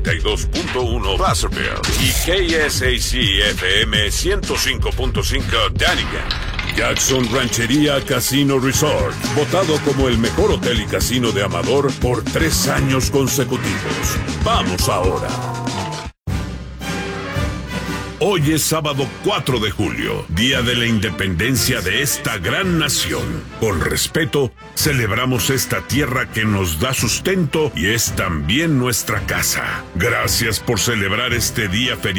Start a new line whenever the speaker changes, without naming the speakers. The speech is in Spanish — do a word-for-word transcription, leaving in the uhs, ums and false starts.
noventa y dos punto uno Placerville y K S A C F M ciento cinco punto cinco Dunnigan. Jackson Ranchería Casino Resort, votado como el mejor hotel y casino de Amador por tres años consecutivos. Vamos ahora. Hoy es sábado cuatro de julio, día de la independencia de esta gran nación. Con respeto, celebramos esta tierra que nos da sustento y es también nuestra casa. Gracias por celebrar este día feriado